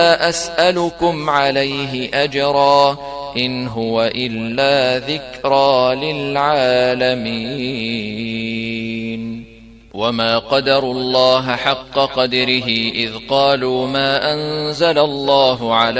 أسألكم عليه أجرا إن هو إلا ذكرى للعالمين. وما قدروا الله حق قدره إذ قالوا ما أنزل الله على